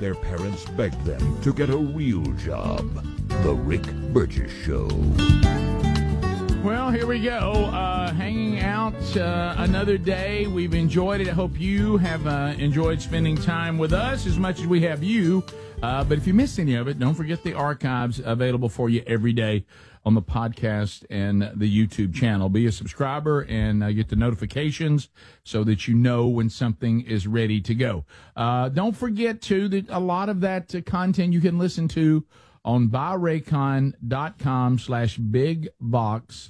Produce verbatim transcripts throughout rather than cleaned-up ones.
their parents begged them to get a real job. The Rick Burgess Show. Well, here we go. Uh, hanging out uh, another day. We've enjoyed it. I hope you have uh, enjoyed spending time with us as much as we have you. Uh, but if you missed any of it, don't forget the archives available for you every day on the podcast and the YouTube channel. Be a subscriber and uh, get the notifications so that you know when something is ready to go. Uh, don't forget, too, that a lot of that uh, content you can listen to on buyraycon.com slash big box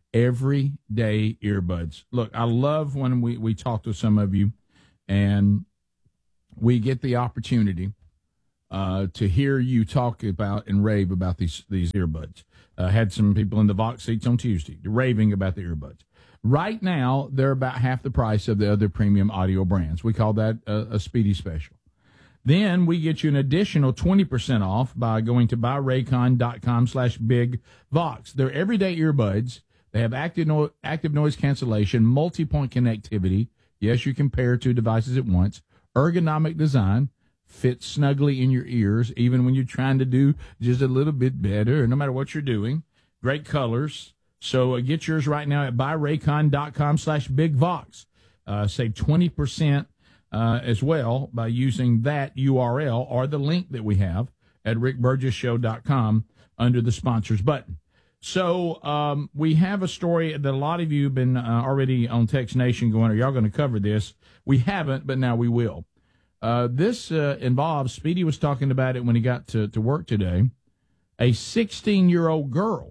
everyday earbuds. Look, I love when we, we talk to some of you and we get the opportunity uh, to hear you talk about and rave about these, these earbuds. Uh, had some people in the Vox seats on Tuesday raving about the earbuds. Right now, they're about half the price of the other premium audio brands. We call that a, a Speedy Special. Then we get you an additional twenty percent off by going to buyraycon.com slash big vox. They're everyday earbuds. They have active, no, active noise cancellation, multi-point connectivity. Yes, you can pair two devices at once. Ergonomic design. Fits snugly in your ears, even when you're trying to do just a little bit better, no matter what you're doing. Great colors. So uh, get yours right now at buyraycon.com slash big vox. Uh, save twenty percent uh, as well by using that U R L or the link that we have at rick burgess show dot com under the sponsors button. So um, we have a story that a lot of you have been uh, already on Text Nation going, are y'all going to cover this? We haven't, but now we will. Uh, this uh, involves, Speedy was talking about it when he got to, to work today, a sixteen-year-old girl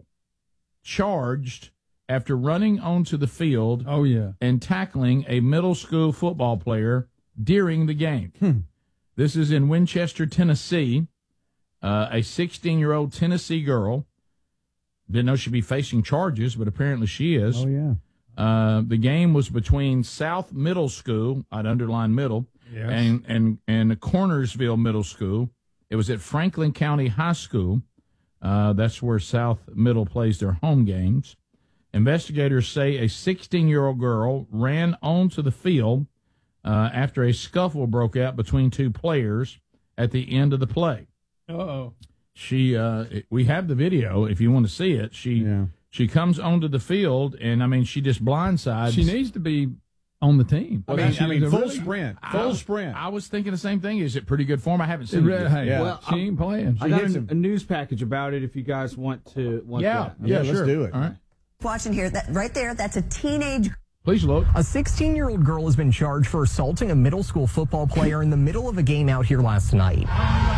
charged after running onto the field oh, yeah. and tackling a middle school football player during the game. Hmm. This is in Winchester, Tennessee. Uh, a sixteen-year-old Tennessee girl. Didn't know she'd be facing charges, but apparently she is. Oh, yeah. Uh, the game was between South Middle School, I'd underline middle, Yes. and, and, and Cornersville Middle School. It was at Franklin County High School. Uh, that's where South Middle plays their home games. Investigators say a sixteen-year-old girl ran onto the field uh, after a scuffle broke out between two players at the end of the play. Uh-oh. She, uh, we have the video if you want to see it. She, Yeah. she comes onto the field, and I mean, she just blindsides. She needs to be on the team. I mean, She I mean was a full really- sprint. Full I, sprint. I was thinking the same thing. Is it pretty good form? I haven't seen it yet. Hey, Yeah. well, she ain't playing. I got hits a, him. a news package about it if you guys want to want Yeah, that. yeah, Yeah, let's sure. do it. All right. Watching here, that right there, that's a teenage. Please look. A sixteen-year-old girl has been charged for assaulting a middle school football player in the middle of a game out here last night.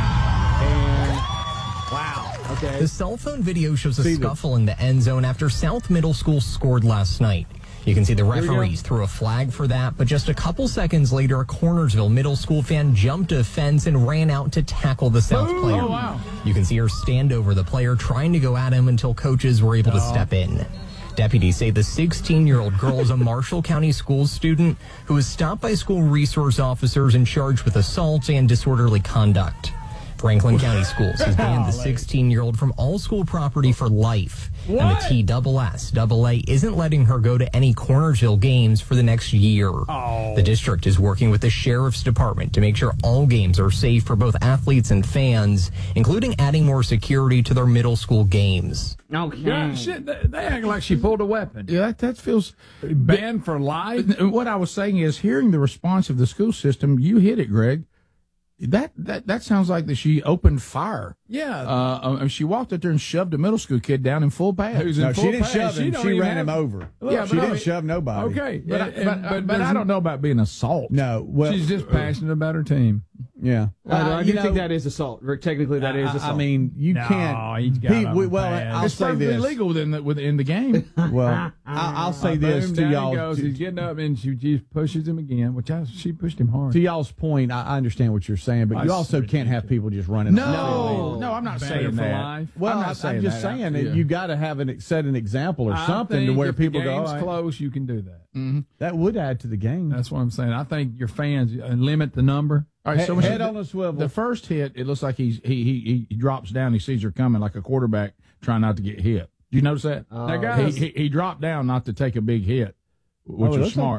And wow. Okay. The cell phone video shows a See the- scuffle in the end zone after South Middle School scored last night. You can see the referees threw a flag for that, but just a couple seconds later, a Cornersville Middle School fan jumped a fence and ran out to tackle the South player. Oh, wow. You can see her stand over the player trying to go at him until coaches were able to step in. Deputies say the sixteen-year-old girl is a Marshall County Schools student who was stopped by school resource officers and charged with assault and disorderly conduct. Franklin County Schools has banned the sixteen-year-old from all school property for life. What? And the T S S A A isn't letting her go to any Cornersville games for the next year. Oh. The district is working with the Sheriff's Department to make sure all games are safe for both athletes and fans, including adding more security to their middle school games. Okay. Yeah, shit, they, they act like she pulled a weapon. Yeah, that, that feels Banned for life? What I was saying is, hearing the response of the school system, you hit it, Greg. That that that sounds like that she opened fire. Yeah. Uh, um, she walked up there and shoved a middle school kid down in full pads. Who's in No, full she didn't pads. shove She him. don't She even ran him have- over. Yeah, she but I didn't mean- shove nobody. Okay. But, I, and- but, but, but I there's- don't know about being assault. No. Well, She's just passionate about her team. yeah. I, I Uh, do you know, think that is assault. Rick, technically, that is I- assault. I mean, you No, can't. he's got he- him we- well, bad. I'll It's say perfectly this. legal within the, within the game. Well, I, I'll say Uh, this boom, to down he y'all. goes. To, He's getting up, and she just pushes him again, which I, she pushed him hard. to y'all's point, I, I understand what you're saying, but That's you also can't have people just running. on the field. No, no, I'm not Banner saying for that. life. Well, I'm I'm, not I'm saying just that. saying Yeah. that you got to have an set an example or I something to think where if people the go. game's "All right." close, you can do that. Mm-hmm. That would add to the game. That's what I'm saying. I think your fans uh, limit the number. All right, He- so when head she- on a swivel. The first hit, it looks like he's he he he drops down. He sees her coming like a quarterback trying not to get hit. Did you notice that? Uh, Now, he, guys, he he dropped down not to take a big hit, which Oh, it was looks smart.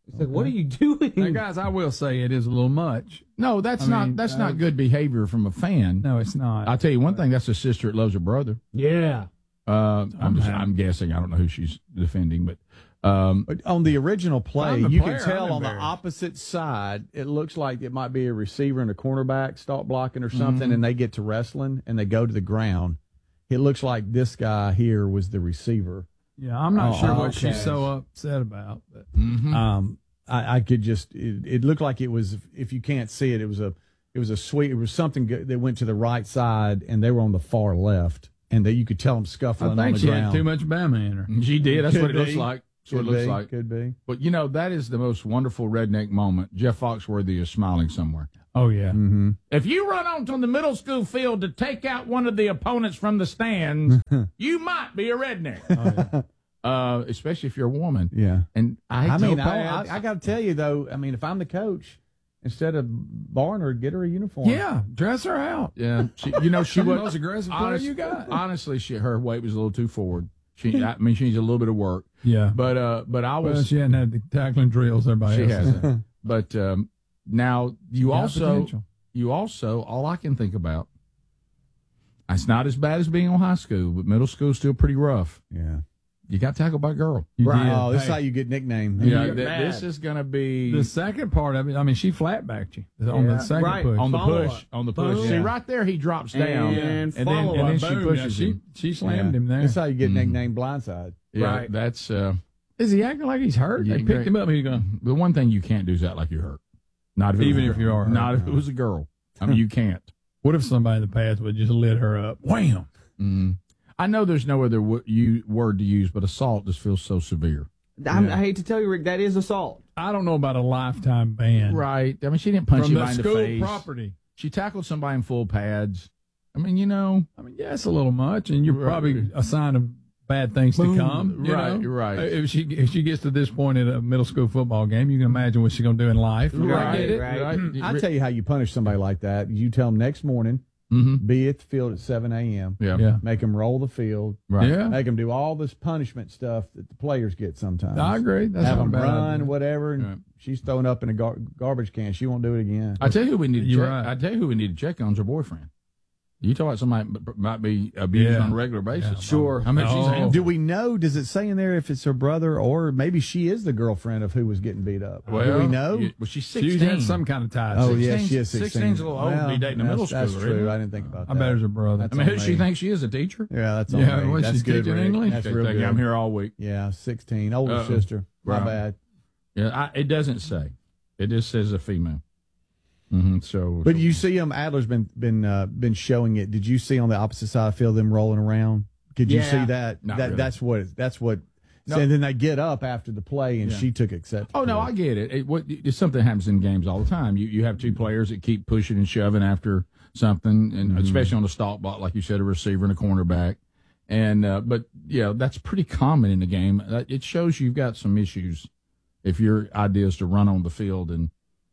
It's like, what are you doing? Now, guys, I will say it is a little much. No, that's I not mean, that's uh, not good behavior from a fan. No, it's not. I'll tell you one thing. That's a sister that loves her brother. Yeah. Uh, I'm just, happy. I'm guessing. I don't know who she's defending, but um, But on the original play, I'm the you player, can tell I'm on the embarrassed. opposite side, it looks like it might be a receiver and a cornerback stop blocking or something, Mm-hmm. and they get to wrestling and they go to the ground. It looks like this guy here was the receiver. Yeah, I'm not Oh, sure what okay. she's so upset about. But mhm. Um, I, I could just it, it looked like it was, if you can't see it, it was a it was a sweet it was something good that went to the right side and they were on the far left, and that you could tell them scuffling I on think the she ground. had too much Bama in her. she did. That's Could what it looks be. like. That's what Could it looks be, like. could be. But you know that is the most wonderful redneck moment. Jeff Foxworthy is smiling somewhere. Oh yeah. Mm-hmm. If you run onto the middle school field to take out one of the opponents from the stands, you might be a redneck. Oh, yeah. uh, especially if you're a woman. Yeah. And I, hate I to mean, tell I, parents- I, I got to tell you though. I mean, if I'm the coach, instead of barring her, get her a uniform. Yeah, dress her out. yeah, she, you know, she She's the was most aggressive player honest- you got. Honestly, she her weight was a little too forward. She, I mean, she needs a little bit of work. Yeah, But uh, but I well, was she hadn't had the tackling drills everybody she else. hasn't. But um, now you Got also potential. you also all I can think about. It's not as bad as being on high school, but middle school is still pretty rough. Yeah. You got tackled by a girl. You Right. did. Oh, this is Hey, how you get nicknamed. Yeah, get th- mad. this is going to be the second part of it. I mean, she flat backed you on Yeah, the second right. push. on the Follow push. up. On the push. Boom. See, Yeah. right there, he drops down, And and then, follow and then up. she Boom, pushes yeah, him. she she slammed Yeah. him there. This is how you get Mhm. nicknamed blindside. Yeah, Right. that's uh, Is he acting like he's hurt? Yeah, they picked great. him up. He's going. the one thing you can't do is act like you're hurt. Not if it Even was a if girl. you are hurt. Not if it was a girl. I mean, you can't. What if somebody in the past would just lit her up? Wham! Mm. I know there's no other w- you, word to use, but assault just feels so severe. I'm, Yeah. I hate to tell you, Rick, that is assault. I don't know about a lifetime ban. Right. I mean, she didn't punch From the anybody in school the face. property. She tackled somebody in full pads. I mean, you know. I mean, yeah, it's a little much, and you're Right. probably a sign of bad things Boom. to come. You Right, know? right. If she if she gets to this point in a middle school football game, you can imagine what she's going to do in life. Right, I get it. right. I tell you how you punish somebody like that. You tell them next morning, Mm-hmm. be at the field at seven a.m. Yeah. Yeah. Make them roll the field. Right. Yeah. Make them do all this punishment stuff that the players get sometimes. I agree. That's Have not a them bad run, idea. whatever. And Right. she's thrown up in a gar- garbage can. She won't do it again. I tell you who we need to You're check. right. I tell you who we need to check on is her boyfriend. You talk about somebody b- might be abused Yeah. on a regular basis. Yeah. Sure. I mean, she's Oh. handled Do we know? Does it say in there if it's her brother or maybe she is the girlfriend of who was getting beat up? Well, Do we know? you- well, she's She's sixteen. had some kind of ties. oh yeah, sixteen she is sixteen. sixteen's a little old to be dating a middle that's, schooler, That's true. isn't it? I didn't think about I that. bet it's her brother. That's I mean, who on does she me. think she is? A teacher? Yeah, that's on Yeah, me. what, That's she's good, teaching Rick. English? That's Okay, real thank good. you. I'm here all week. Yeah, sixteen. Older Uh-oh. sister. My Right. bad. Yeah, I, it doesn't say. It just says a female. Mm-hmm, so, But you see them. Adler's been been uh, been showing it. Did you see on the opposite side of the field them rolling around? Could you Yeah. see that? Not that really. That's what. That's what. No. So then they get up after the play, and Yeah. she took exception. Oh to no, it. I get it. It what it's something that happens in games all the time. You you have two players that keep pushing and shoving after something, and Mm-hmm. especially on the stalk block, like you said, a receiver and a cornerback. And uh, but yeah, that's pretty common in the game. Uh, It shows you've got some issues if your idea is to run on the field and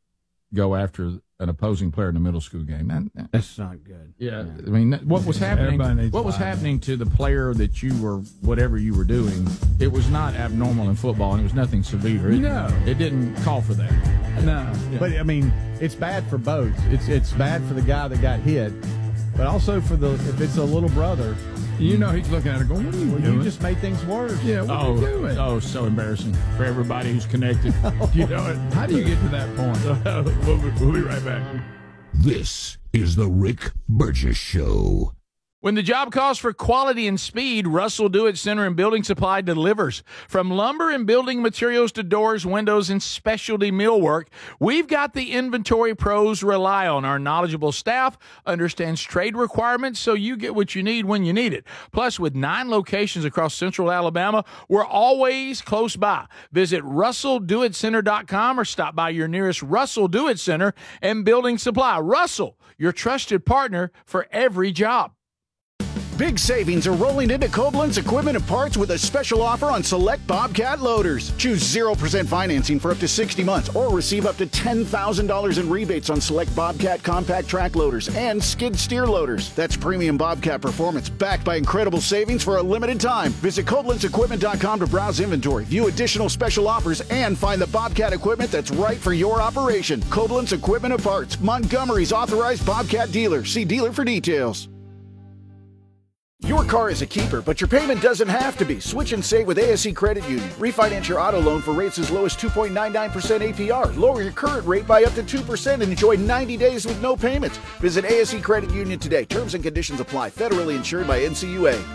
go after an opposing player in a middle school game. That, that- That's not good. yeah, I mean, that- what was happening? Everybody needs What was to lie. happening to the player that you were, whatever you were doing? It was not abnormal in football, and it was nothing severe. It, No. it didn't call for that. No. But I mean, it's bad for both. It's it's bad for the guy that got hit, but also for the if it's a little brother. You know he's looking at her going, what are you Well, doing? you just made things worse. yeah, what are Oh, you doing? oh, so embarrassing for everybody who's connected. You know it. How do you get to that point? we'll, be, we'll be right back. This is the Rick Burgess Show. When the job calls for quality and speed, Russell Do-It Center and Building Supply delivers. From lumber and building materials to doors, windows, and specialty millwork, we've got the inventory pros rely on. Our knowledgeable staff understands trade requirements, so you get what you need when you need it. Plus, with nine locations across central Alabama, we're always close by. Visit russell do it center dot com or stop by your nearest Russell Do-It Center and Building Supply. Russell, your trusted partner for every job. Big savings are rolling into Koblenz Equipment and Parts with a special offer on select Bobcat loaders. Choose zero percent financing for up to sixty months or receive up to ten thousand dollars in rebates on select Bobcat compact track loaders and skid steer loaders. That's premium Bobcat performance backed by incredible savings for a limited time. Visit Koblenz Equipment dot com to browse inventory, view additional special offers, and find the Bobcat equipment that's right for your operation. Koblenz Equipment and Parts, Montgomery's authorized Bobcat dealer. See dealer for details. Your car is a keeper, but your payment doesn't have to be. Switch and save with A S E Credit Union. Refinance your auto loan for rates as low as two point nine nine percent A P R. Lower your current rate by up to two percent and enjoy ninety days with no payments. Visit A S E Credit Union today. Terms and conditions apply. Federally insured by N C U A.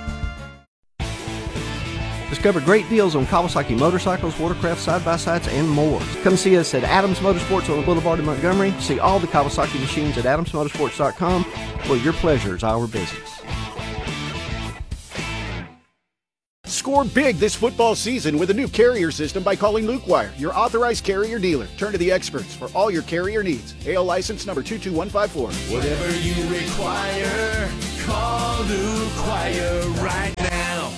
Discover great deals on Kawasaki motorcycles, watercraft, side-by-sides, and more. Come see us at Adams Motorsports on the Boulevard in Montgomery. See all the Kawasaki machines at adams motorsports dot com, where your pleasure is our business. Score big this football season with a new carrier system by calling Luke Wire, your authorized carrier dealer. Turn to the experts for all your carrier needs. A L license number two two one five four. Whatever you require, call Luke Wire right now.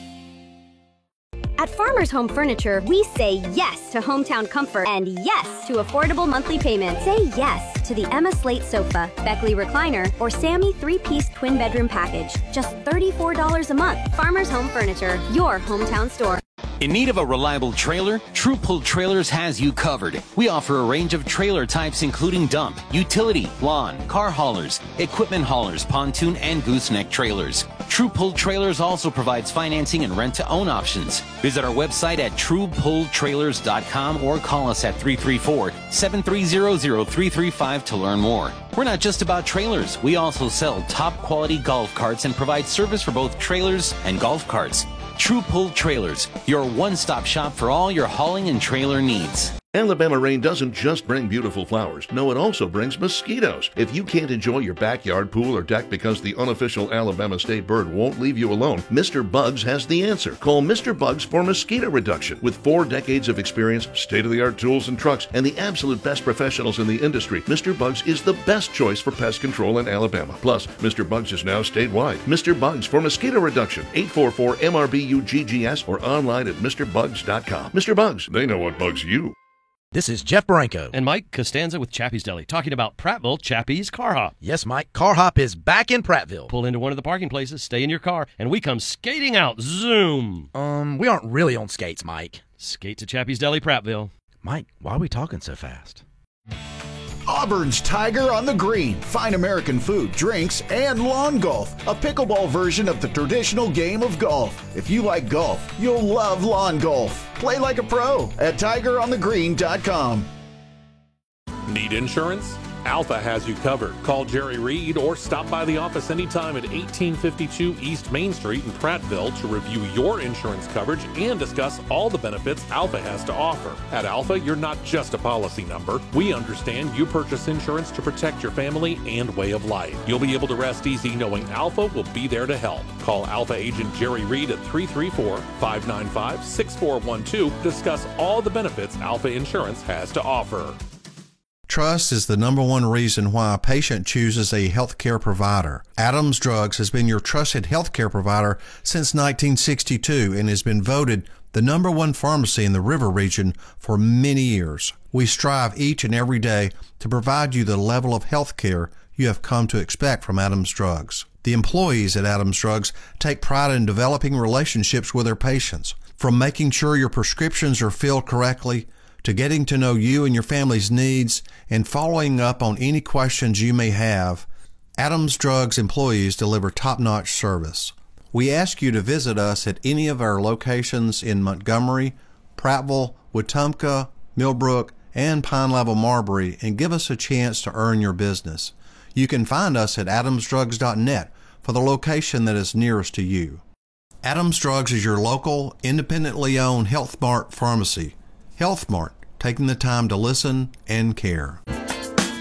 At Farmers Home Furniture, we say yes to hometown comfort and yes to affordable monthly payments. Say yes to the Emma Slate sofa, Beckley recliner, or Sammy three-piece twin bedroom package. Just thirty-four dollars a month. Farmers Home Furniture, your hometown store. In need of a reliable trailer? True Pull Trailers has you covered. We offer a range of trailer types including dump, utility, lawn, car haulers, equipment haulers, pontoon, and gooseneck trailers. True Pull Trailers also provides financing and rent-to-own options. Visit our website at true pull trailers dot com or call us at three three four, seven three zero, zero three three five to learn more. We're not just about trailers. We also sell top-quality golf carts and provide service for both trailers and golf carts. True Pull Trailers, your one-stop shop for all your hauling and trailer needs. Alabama rain doesn't just bring beautiful flowers. No, it also brings mosquitoes. If you can't enjoy your backyard, pool, or deck because the unofficial Alabama state bird won't leave you alone, Mister Bugs has the answer. Call Mister Bugs for mosquito reduction. With four decades of experience, state-of-the-art tools and trucks, and the absolute best professionals in the industry, Mister Bugs is the best choice for pest control in Alabama. Plus, Mister Bugs is now statewide. Mister Bugs for mosquito reduction. eight four four M R B U G G S or online at mister bugs dot com. Mister Bugs, they know what bugs you. This is Jeff Branco. And Mike Costanza with Chappie's Deli, talking about Prattville Chappie's Car Hop. Yes, Mike, Car Hop is back in Prattville. Pull into one of the parking places, stay in your car, and we come skating out. Zoom! Um, we aren't really on skates, Mike. Skate to Chappie's Deli, Prattville. Mike, why are we talking so fast? Auburn's Tiger on the Green. Fine American food, drinks, and lawn golf. A pickleball version of the traditional game of golf. If you like golf, you'll love lawn golf. Play like a pro at tiger on the green dot com. Need insurance? Alpha has you covered. Call Jerry Reed or stop by the office anytime at eighteen fifty-two East Main Street in Prattville to review your insurance coverage and discuss all the benefits Alpha has to offer. At Alpha, you're not just a policy number. We understand you purchase insurance to protect your family and way of life. You'll be able to rest easy knowing Alpha will be there to help. Call Alpha agent Jerry Reed at three three four, five nine five, six four one two to discuss all the benefits Alpha Insurance has to offer. Trust is the number one reason why a patient chooses a healthcare provider. Adams Drugs has been your trusted healthcare provider since nineteen sixty-two and has been voted the number one pharmacy in the River region for many years. We strive each and every day to provide you the level of healthcare you have come to expect from Adams Drugs. The employees at Adams Drugs take pride in developing relationships with their patients, from making sure your prescriptions are filled correctly to getting to know you and your family's needs and following up on any questions you may have. Adams Drugs employees deliver top-notch service. We ask you to visit us at any of our locations in Montgomery, Prattville, Wetumpka, Millbrook, and Pine Level Marbury and give us a chance to earn your business. You can find us at adams drugs dot net for the location that is nearest to you. Adams Drugs is your local, independently owned Health Mart pharmacy. Health Mart, taking the time to listen and care.